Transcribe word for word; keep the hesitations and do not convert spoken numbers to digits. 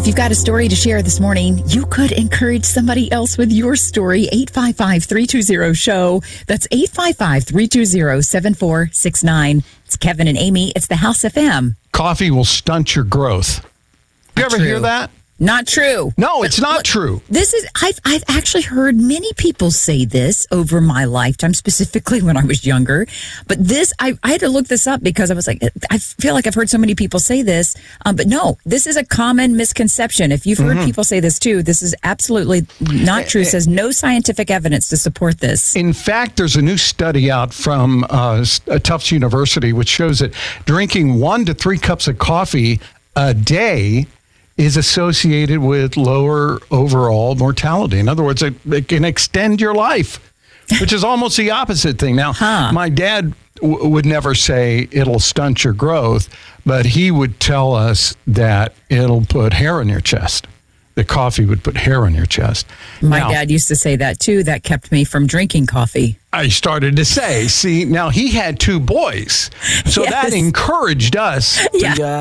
If you've got a story to share this morning, you could encourage somebody else with your story. eight five five, three two zero, S H O W. That's eight five five, three two zero, seven four six nine. It's Kevin and Amy. It's the House F M. Coffee will stunt your growth. You Not ever true. hear that? Not true. No, it's not Look, true. This is, I've, I've actually heard many people say this over my lifetime, specifically when I was younger. But this, I, I had to look this up because I was like, I feel like I've heard so many people say this. Um, but no, this is a common misconception. If you've heard mm-hmm. people say this too, this is absolutely not true. It says no scientific evidence to support this. In fact, there's a new study out from uh, Tufts University which shows that drinking one to three cups of coffee a day is associated with lower overall mortality. In other words, it, it can extend your life, which is almost the opposite thing. Now, huh. my dad w- would never say it'll stunt your growth, but he would tell us that it'll put hair on your chest. The coffee would put hair on your chest. My now, dad used to say that too. That kept me from drinking coffee. I started to say, see, now he had two boys, so Yes. that encouraged us Yeah. to